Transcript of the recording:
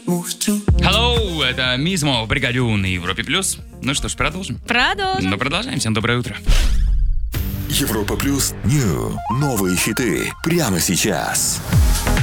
Hello, это Мизмо в «Бригаде У» на Европе+. Ну что ж, продолжим? Продолжим. Ну, продолжаем. Всем доброе утро. Европа плюс New. Новые хиты прямо сейчас.